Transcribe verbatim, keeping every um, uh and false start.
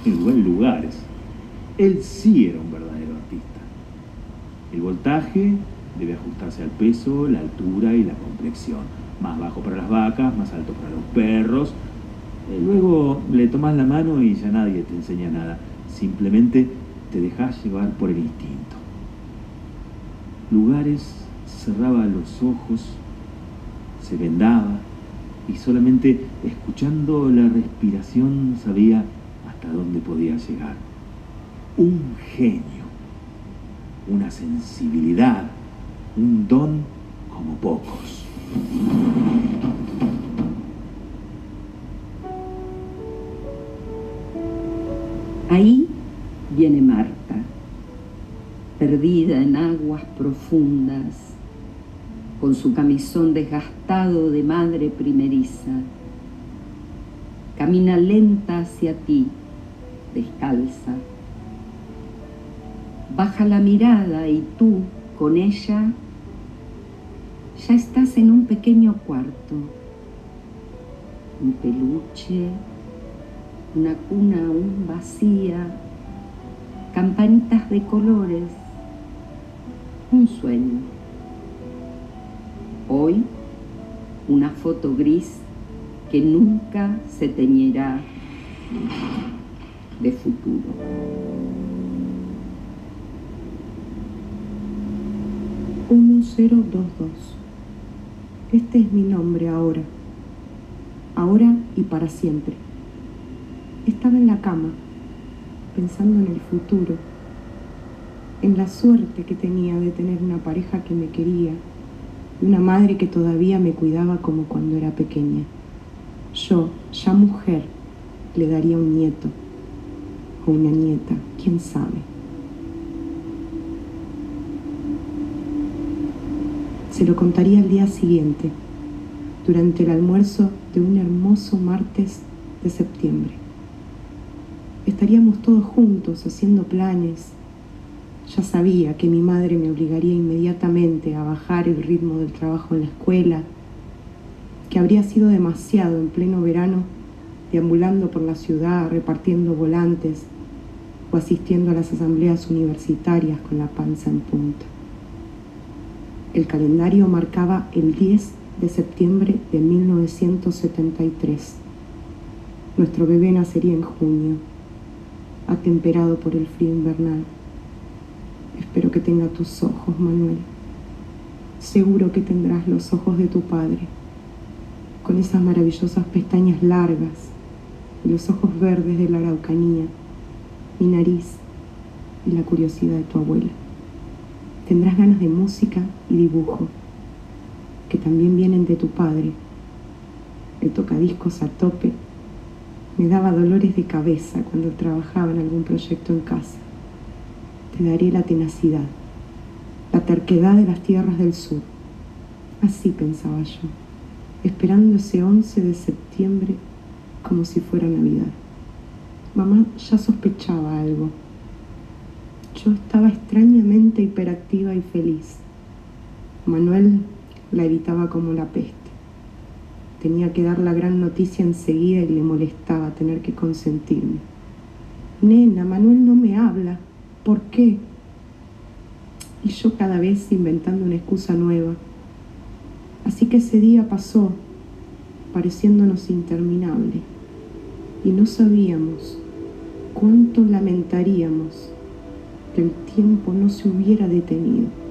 en lugar de lugares. Él sí era un verdadero artista. El voltaje debe ajustarse al peso, la altura y la complexión. Más bajo para las vacas, más alto para los perros. Eh, luego le tomás la mano y ya nadie te enseña nada. Simplemente te dejás llevar por el instinto. Lugares cerraba los ojos, se vendaba y solamente escuchando la respiración sabía hasta dónde podía llegar. Un genio, una sensibilidad, un don como pocos. Ahí viene Marta, perdida en aguas profundas, con su camisón desgastado de madre primeriza. Camina lenta hacia ti, descalza. Baja la mirada y tú, con ella, ya estás en un pequeño cuarto. Un peluche, una cuna aún vacía, campanitas de colores, un sueño. Hoy, una foto gris que nunca se teñirá de futuro. uno cero dos dos. Este es mi nombre ahora. Ahora y para siempre. Estaba en la cama, pensando en el futuro, en la suerte que tenía de tener una pareja que me quería, y una madre que todavía me cuidaba como cuando era pequeña. Yo, ya mujer, le daría un nieto, o una nieta, quién sabe. Se lo contaría al día siguiente, durante el almuerzo de un hermoso martes de septiembre. Estaríamos todos juntos haciendo planes. Ya sabía que mi madre me obligaría inmediatamente a bajar el ritmo del trabajo en la escuela, que habría sido demasiado en pleno verano, deambulando por la ciudad, repartiendo volantes o asistiendo a las asambleas universitarias con la panza en punta. El calendario marcaba el diez de septiembre de mil novecientos setenta y tres. Nuestro bebé nacería en junio, atemperado por el frío invernal. Espero que tenga tus ojos, Manuel. Seguro que tendrás los ojos de tu padre, con esas maravillosas pestañas largas y los ojos verdes de la Araucanía, mi nariz y la curiosidad de tu abuela. Tendrás ganas de música y dibujo, que también vienen de tu padre. El tocadiscos a tope me daba dolores de cabeza cuando trabajaba en algún proyecto en casa. Te daré la tenacidad, la terquedad de las tierras del sur. Así pensaba yo, esperando ese once de septiembre como si fuera Navidad. Mamá ya sospechaba algo. Yo estaba extrañamente hiperactiva y feliz. Manuel la evitaba como la peste. Tenía que dar la gran noticia enseguida y le molestaba tener que consentirme. Nena, Manuel no me habla. ¿Por qué? Y yo cada vez inventando una excusa nueva. Así que ese día pasó, pareciéndonos interminable, y no sabíamos cuánto lamentaríamos que el tiempo no se hubiera detenido.